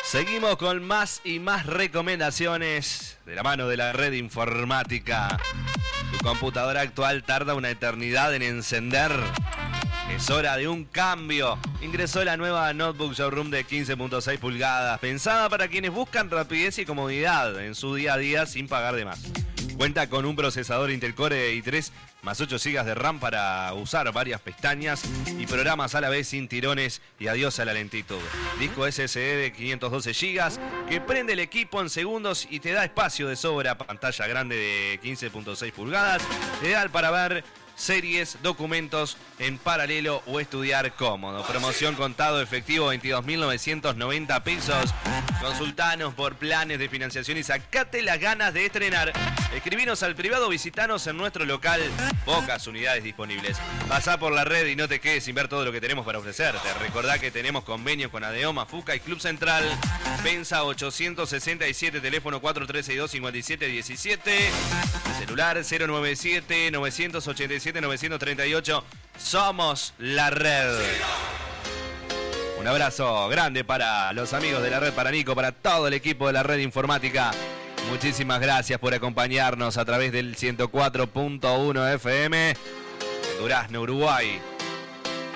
Seguimos con más y más recomendaciones de la mano de la red informática. Tu computadora actual tarda una eternidad en encender. Es hora de un cambio. Ingresó la nueva Notebook Showroom de 15.6 pulgadas, pensada para quienes buscan rapidez y comodidad en su día a día sin pagar de más. Cuenta con un procesador Intel Core i3 más 8 GB de RAM para usar varias pestañas y programas a la vez sin tirones y adiós a la lentitud. Disco SSD de 512 GB que prende el equipo en segundos y te da espacio de sobra. Pantalla grande de 15.6 pulgadas, ideal para ver series, documentos en paralelo o estudiar cómodo. Promoción contado efectivo 22.990 pesos. Consultanos por planes de financiación y sacate las ganas de estrenar. Escribinos al privado, visitanos en nuestro local. Pocas unidades disponibles. Pasá por la red y no te quedes sin ver todo lo que tenemos para ofrecerte. Recordá que tenemos convenios con Adeoma, Fuca y Club Central. Pensa 867, teléfono 4362-5717. Celular 097-987-938. Somos la red. Un abrazo grande para los amigos de la red, para Nico, para todo el equipo de la red informática. Muchísimas gracias por acompañarnos a través del 104.1 FM de Durazno, Uruguay.